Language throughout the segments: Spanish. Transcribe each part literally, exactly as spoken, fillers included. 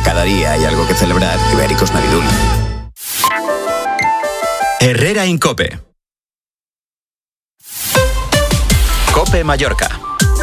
Cada día hay algo que celebrar. Ibéricos Navidul. Herrera Incope. Cope Mallorca.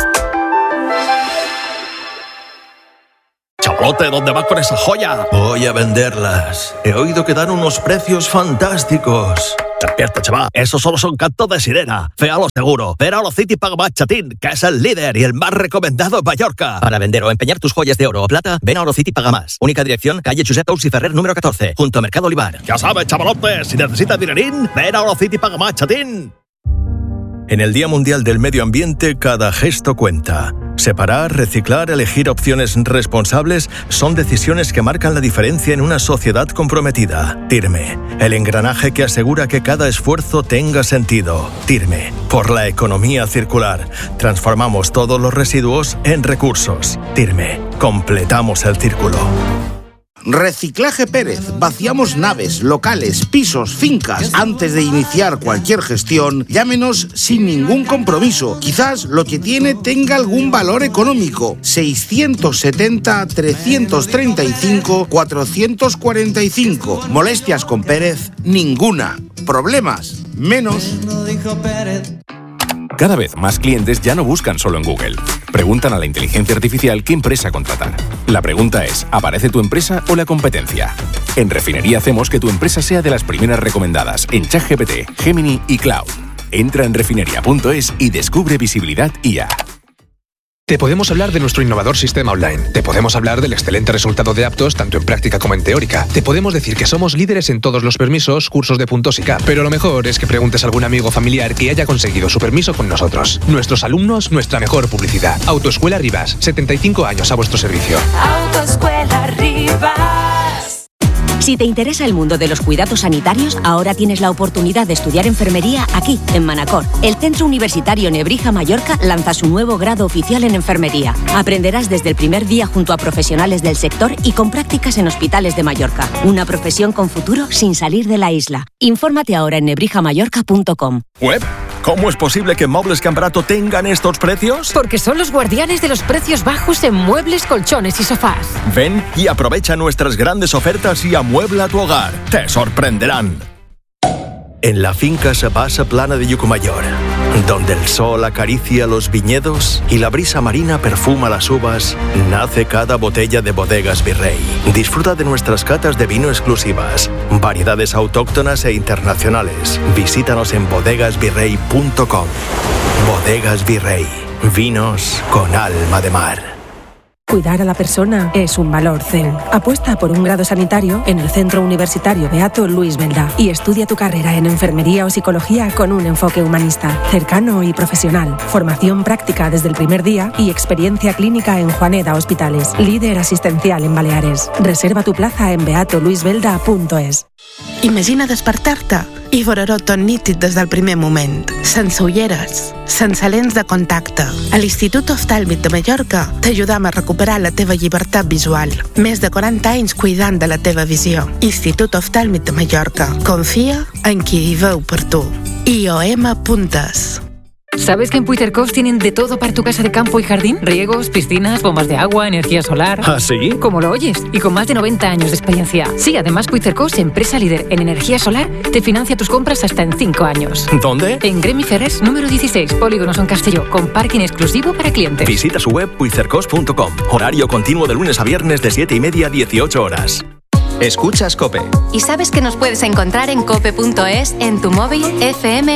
Chavalote, ¿dónde vas con esa joya? Voy a venderlas. He oído que dan unos precios fantásticos. Despierta, chaval. Esos solo son cantos de sirena. Féalo seguro. Ven a Orocity Paga Más Chatín, que es el líder y el más recomendado en Mallorca. Para vender o empeñar tus joyas de oro o plata, ven a Orocity Paga Más. Única dirección, calle Josep Tous y Ferrer, número catorce, junto a Mercado Olivar. Ya sabes, chavalote, si necesitas dinerín, ven a Orocity Paga Más Chatín. En el Día Mundial del Medio Ambiente, cada gesto cuenta. Separar, reciclar, elegir opciones responsables son decisiones que marcan la diferencia en una sociedad comprometida. TIRME, el engranaje que asegura que cada esfuerzo tenga sentido. TIRME, por la economía circular. Transformamos todos los residuos en recursos. TIRME, completamos el círculo. Reciclaje Pérez. Vaciamos naves, locales, pisos, fincas. Antes de iniciar cualquier gestión, llámenos sin ningún compromiso. Quizás lo que tiene tenga algún valor económico. seiscientos setenta, trescientos treinta y cinco, cuatrocientos cuarenta y cinco. Molestias con Pérez, ninguna. Problemas, menos. Cada vez más clientes ya no buscan solo en Google. Preguntan a la inteligencia artificial qué empresa contratar. La pregunta es, ¿aparece tu empresa o la competencia? En Refinería hacemos que tu empresa sea de las primeras recomendadas en ChatGPT, Gemini y Cloud. Entra en refinería punto es y descubre visibilidad I A. Te podemos hablar de nuestro innovador sistema online. Te podemos hablar del excelente resultado de aptos tanto en práctica como en teórica. Te podemos decir que somos líderes en todos los permisos, cursos de puntos y C A P. Pero lo mejor es que preguntes a algún amigo familiar que haya conseguido su permiso con nosotros. Nuestros alumnos, nuestra mejor publicidad. Autoescuela Rivas, setenta y cinco años a vuestro servicio. Autoescuela Rivas. Si te interesa el mundo de los cuidados sanitarios, ahora tienes la oportunidad de estudiar enfermería aquí, en Manacor. El Centro Universitario Nebrija Mallorca lanza su nuevo grado oficial en enfermería. Aprenderás desde el primer día junto a profesionales del sector y con prácticas en hospitales de Mallorca. Una profesión con futuro sin salir de la isla. Infórmate ahora en nebrija mallorca punto com. ¿Web? ¿Cómo es posible que Muebles Camprato tengan estos precios? Porque son los guardianes de los precios bajos en muebles, colchones y sofás. Ven y aprovecha nuestras grandes ofertas y amuebla tu hogar. Te sorprenderán. En la finca Sabasa Plana de Yucumayor, donde el sol acaricia los viñedos y la brisa marina perfuma las uvas, nace cada botella de Bodegas Virrey. Disfruta de nuestras catas de vino exclusivas, variedades autóctonas e internacionales. Visítanos en bodegas virrey punto com. Bodegas Virrey, vinos con alma de mar. Cuidar a la persona es un valor C E U. Apuesta por un grado sanitario en el Centro Universitario Beato Luis Belda y estudia tu carrera en enfermería o psicología con un enfoque humanista, cercano y profesional. Formación práctica desde el primer día y experiencia clínica en Juaneda Hospitales, líder asistencial en Baleares. Reserva tu plaza en beato luis belda punto es. Imagina despertar-te i veure-ho tot nítid des del primer moment, sense ulleres, sense lents de contacte. A l'Institut Oftàlmic de Mallorca t'ajudam a recuperar la teva llibertat visual. Més de quaranta anys cuidant de la teva visió. Institut Oftàlmic de Mallorca. Confia en qui hi veu per tu. I O M Puntes. ¿Sabes que en Puitercos tienen de todo para tu casa de campo y jardín? Riegos, piscinas, bombas de agua, energía solar... ¿Ah, sí? Como lo oyes, y con más de noventa años de experiencia. Sí, además Puitercos, empresa líder en energía solar, te financia tus compras hasta en cinco años. ¿Dónde? En Gremi Ferrers, número dieciséis, Polígono Son Castelló, con parking exclusivo para clientes. Visita su web puitercos punto com. Horario continuo de lunes a viernes de siete y media a dieciocho horas. Escuchas COPE. ¿Y sabes que nos puedes encontrar en cope punto es, en tu móvil, F M